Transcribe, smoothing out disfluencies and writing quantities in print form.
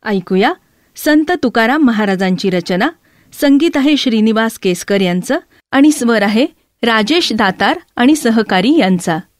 ऐकूया संत तुकाराम महाराजांची रचना. संगीत आहे श्रीनिवास केसकर यांचं आणि स्वर आहे राजेश दातार आणि सहकारी यांचा.